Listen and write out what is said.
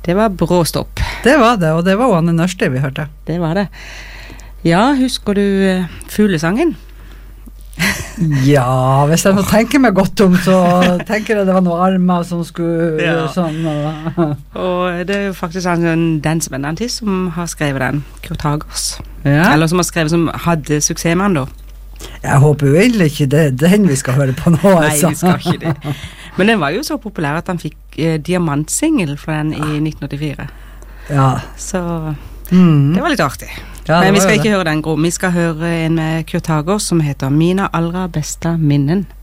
Det var bråstopp. Det var det, og det var Anne Nørste vi hørte. Det var det. Ja, husker du fuglesangen? Ja, hvis jeg nå tenker meg godt om, så tenker jeg det var noen armer som skulle sånn. Og det jo faktisk en dansebandartist som har skrevet den, Kurt Hagers. Ja. Eller som har skrevet, som hadde suksess med den da. Jeg håper jo egentlig ikke det den vi skal høre på nå, altså. Nei, vi skal ikke det. Men den var jo så populær at han fikk diamantsingel for den i 1984. Ja. Så det var litt artig. Ja, men vi skal ikke høre den, Gro. Vi skal høre en med Kurt Hagers som heter Mina allra bästa minnen.